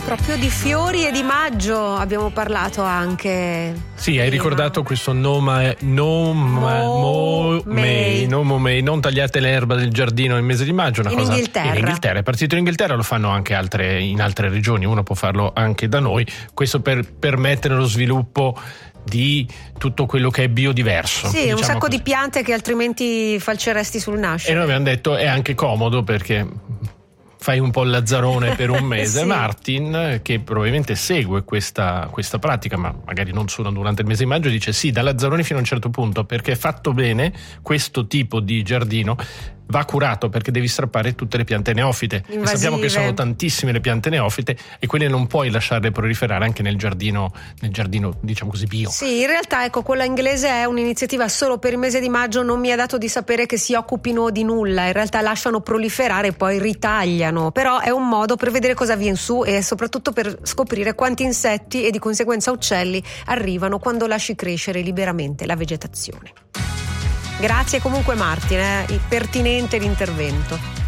Proprio di fiori e di maggio abbiamo parlato anche. Sì, hai ricordato questo No May, non tagliate l'erba del giardino nel mese di maggio, una cosa Inghilterra. In Inghilterra, è partito in Inghilterra, lo fanno anche in altre regioni, uno può farlo anche da noi, questo per permettere lo sviluppo di tutto quello che è biodiverso. Sì, diciamo un sacco così. di piante che altrimenti falceresti sul nascere. E noi abbiamo detto è anche comodo perché fai un po' il lazzarone per un mese. Sì. Martin, che probabilmente segue questa pratica, ma magari non solo durante il mese di maggio, dice sì, da lazzarone fino a un certo punto, perché fatto bene questo tipo di giardino va curato, perché devi strappare tutte le piante neofite. E sappiamo che sono tantissime le piante neofite e quelle non puoi lasciarle proliferare anche nel giardino diciamo così bio. Sì, in realtà ecco, quella inglese è un'iniziativa solo per il mese di maggio, non mi ha dato di sapere che si occupino di nulla, in realtà lasciano proliferare e poi ritagliano, però è un modo per vedere cosa viene su e soprattutto per scoprire quanti insetti e di conseguenza uccelli arrivano quando lasci crescere liberamente la vegetazione. Grazie comunque Martin, pertinente l'intervento.